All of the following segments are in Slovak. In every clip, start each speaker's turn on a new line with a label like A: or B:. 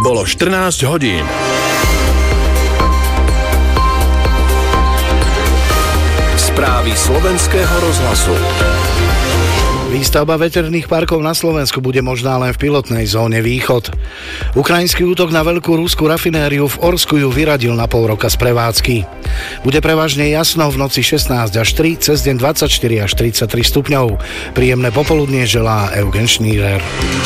A: Bolo 14 hodín. Správy slovenského rozhlasu.
B: Výstavba veterných parkov na Slovensku bude možná len v pilotnej zóne Východ. Ukrajinský útok na veľkú ruskú rafinériu v Orsku ju vyradil na pol roka z prevádzky. Bude prevažne jasno, v noci 16 až 3, cez deň 24 až 33 stupňov. Príjemné popoludnie želá Eugen Schneider.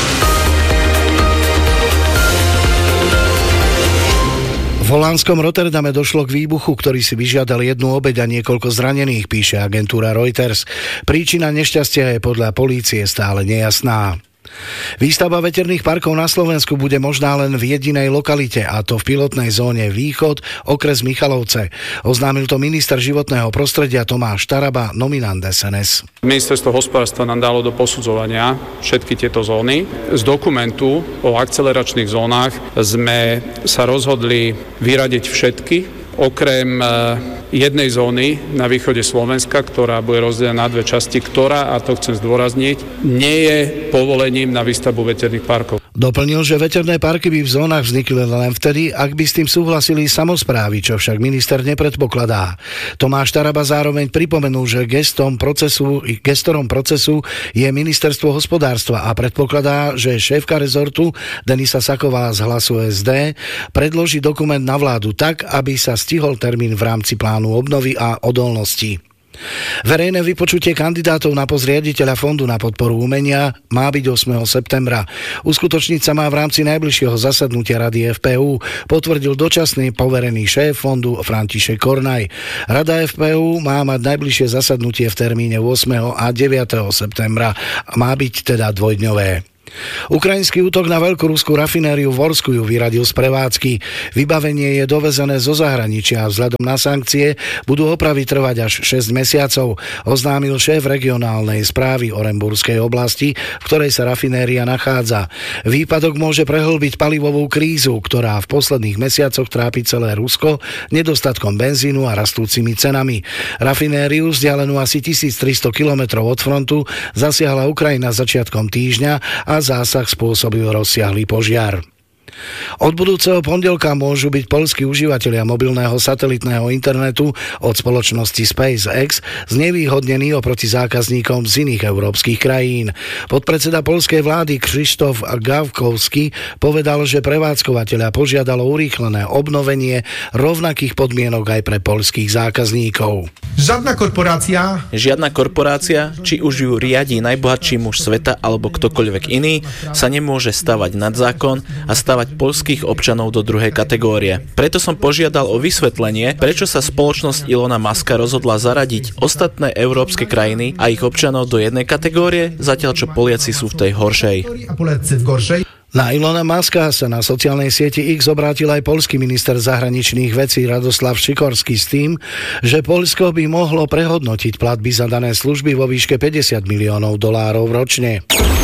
B: V holandskom Rotterdame došlo k výbuchu, ktorý si vyžiadal jednu obeť a niekoľko zranených, píše agentúra Reuters. Príčina nešťastia je podľa polície stále nejasná. Výstavba veterných parkov na Slovensku bude možná len v jedinej lokalite, a to v pilotnej zóne Východ, okres Michalovce. Oznámil to minister životného prostredia Tomáš Taraba, nominant SNS.
C: Ministerstvo hospodárstva nám dalo do posudzovania všetky tieto zóny. Z dokumentu o akceleračných zónach sme sa rozhodli vyradiť všetky, okrem jednej zóny na východe Slovenska, ktorá bude rozdelená na dve časti, ktorá, a to chcem zdôrazniť, nie je povolením na výstavbu veterných parkov.
B: Doplnil, že veterné parky by v zónach vznikli len vtedy, ak by s tým súhlasili samosprávy, čo však minister nepredpokladá. Tomáš Taraba zároveň pripomenul, že gestorom procesu je ministerstvo hospodárstva a predpokladá, že šéfka rezortu Denisa Saková z Hlasu SD predloží dokument na vládu tak, aby sa stihol termín v rámci plánu obnovy a odolnosti. Verejné vypočutie kandidátov na post riaditeľa Fondu na podporu umenia má byť 8. septembra. Uskutočniť sa má v rámci najbližšieho zasadnutia Rady FPU, potvrdil dočasný poverený šéf fondu František Kornaj. Rada FPU má mať najbližšie zasadnutie v termíne 8. a 9. septembra. Má byť teda dvojdňové. Ukrajinský útok na veľkú ruskú rafinériu v Orsku ju vyradil z prevádzky. Vybavenie je dovezené zo zahraničia a vzhľadom na sankcie budú opravy trvať až 6 mesiacov, oznámil šéf regionálnej správy Orenburskej oblasti, v ktorej sa rafinéria nachádza. Výpadok môže prehlbiť palivovú krízu, ktorá v posledných mesiacoch trápi celé Rusko nedostatkom benzínu a rastúcimi cenami. Rafinériu, vzdialenú asi 1300 km od frontu, zasiahla Ukrajina začiatkom týždňa a zásah spôsobil rozsiahly požiar. Od budúceho pondelka môžu byť poľskí užívatelia mobilného satelitného internetu od spoločnosti SpaceX znevýhodnení oproti zákazníkom z iných európskych krajín. Podpredseda poľskej vlády Krzysztof Gawkowski povedal, že prevádzkovateľa požiadalo urýchlené obnovenie rovnakých podmienok aj pre poľských zákazníkov.
D: Žiadna korporácia, či už ju riadi najbohatší muž sveta alebo ktokoľvek iný, sa nemôže stavať nad zákon a stavať poľských občanov do druhej kategórie. Preto som požiadal o vysvetlenie, prečo sa spoločnosť Ilona Muska rozhodla zaradiť ostatné európske krajiny a ich občanov do jednej kategórie, zatiaľ čo Poliaci sú v tej horšej.
B: Na Ilona Muska sa na sociálnej sieti X obrátil aj poľský minister zahraničných vecí Radoslav Šikorský s tým, že Poľsko by mohlo prehodnotiť platby za dané služby vo výške $50 miliónov ročne.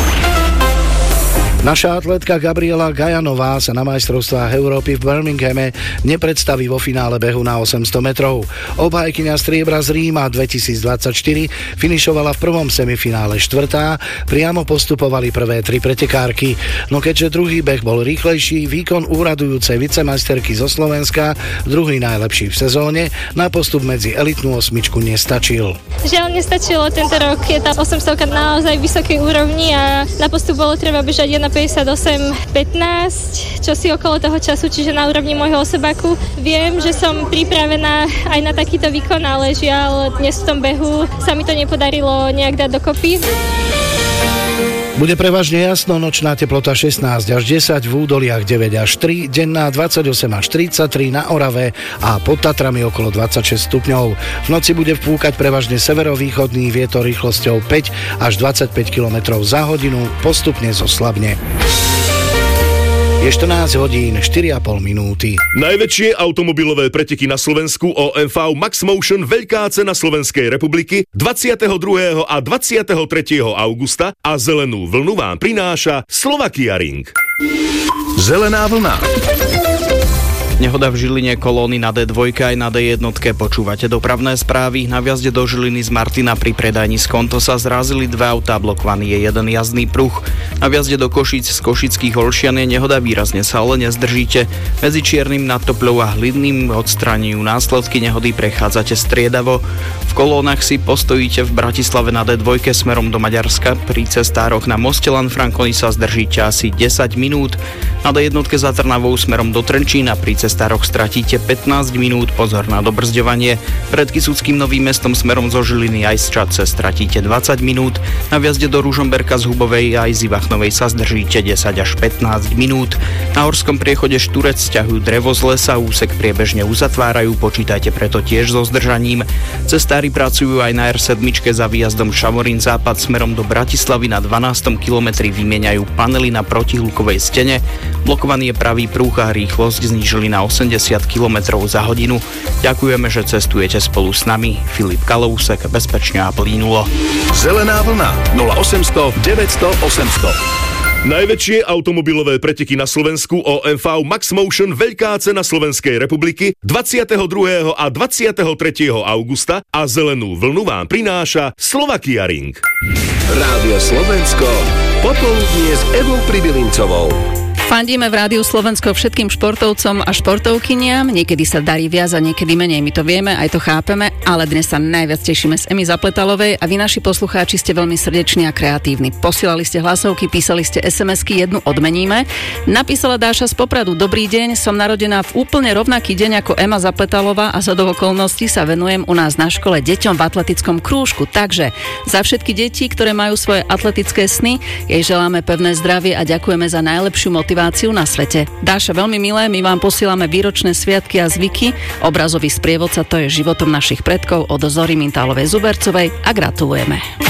B: Naša atlétka Gabriela Gajanová sa na majstrovstvách Európy v Birminghame nepredstaví vo finále behu na 800 metrov. Obhajkyňa striebra z Ríma 2024 finišovala v prvom semifinále štvrtá, priamo postupovali prvé tri pretekárky. No keďže druhý beh bol rýchlejší, výkon úradujúcej vicemajsterky zo Slovenska, druhý najlepší v sezóne, na postup medzi elitnú osmičku nestačil.
E: Žiaľ, nestačilo, tento rok je tá 800 naozaj vysokej úrovni a na postup bolo treba bežať 1:58:15, čo si okolo toho času, čiže na úrovni môjho osobáku. Viem, že som pripravená aj na takýto výkon, ale žiaľ, dnes v tom behu sa mi to nepodarilo nejak dať dokopy.
B: Bude prevažne jasno, nočná teplota 16 až 10, v údoliach 9 až 3, denná 28 až 33, na Orave a pod Tatrami okolo 26 stupňov. V noci bude fúkať prevažne severovýchodný vietor rýchlosťou 5 až 25 km za hodinu, postupne zoslabne. Je 14 hodín, 4,5 minúty.
F: Najväčšie automobilové preteky na Slovensku OMV Max Motion Veľká cena Slovenskej republiky 22. a 23. augusta a zelenú vlnu vám prináša Slovakia Ring.
A: Zelená vlna.
G: Nehoda v Žiline, kolóny na D2 aj na D1. Počúvate dopravné správy. Na vjazde do Žiliny z Martina pri predajni z Kontosa zrazili dve autá, blokovaný je jeden jazdný pruh. Na vjazde do Košíc z Košických Olšian je nehoda, výrazne sa ale nezdržíte. Medzi Čiernym nad Topľou a Hlidným odstraňujú následky nehody, prechádzate striedavo. V kolónach si postojíte v Bratislave na D2 smerom do Maďarska. Pri cestároch na moste Lanfranconi sa zdržíte asi 10 minút. Na D1 za Trnavou smerom do Trenčína pri cestároch stratíte 15 minút, pozor na dobrzďovanie. Pred Kysuckým Novým Mestom smerom zo Žiliny aj z Čadce stratíte 20 minút. Na vjazde do Ružomberka z Hubovej aj z Ivachnovej sa zdržíte 10 až 15 minút. Na horskom priechode Šturec sťahujú drevo z lesa, úsek priebežne uzatvárajú, počítajte preto tiež so zdržaním. Cestári pracujú aj na R7 za výjazdom Šamorín západ smerom do Bratislavy, na 12. kilometri vymieňajú panely na protihlukovej stene. Blokovaný je pravý prúh a rýchlosť znížili na 80 km za hodinu. Ďakujeme, že cestujete spolu s nami. Filip Kalousek, bezpečne a plynulo.
A: Zelená vlna 0800 900 800.
F: Najväčšie automobilové preteky na Slovensku OMV Max Motion Veľká cena Slovenskej republiky 22. a 23. augusta a zelenú vlnu vám prináša Slovakia Ring.
A: Rádio Slovensko, popoludnie s Evou Pribilincovou.
H: Fandíme v Rádiu Slovensko všetkým športovcom a športovkyniam. Niekedy sa darí viac a niekedy menej. My to vieme, aj to chápeme, ale dnes sa najviac tešíme z Emy Zapletalovej a vy, naši poslucháči, ste veľmi srdeční a kreatívni. Posielali ste hlasovky, písali ste SMS-ky, jednu odmeníme. Napísala Dáša z Popradu: Dobrý deň, som narodená v úplne rovnaký deň ako Ema Zapletalová a zhodou okolností sa venujem u nás na škole deťom v atletickom krúžku. Takže za všetky deti, ktoré majú svoje atletické sny, jej želáme pevné zdravie a ďakujeme za najlepšiu motiváciu na svete. Dáša, veľmi milé, my vám posielame výročné sviatky a zvyky. Obrazový sprievodca, to je životom našich predkov od Zory Mintálovej Zubercovej a gratulujeme.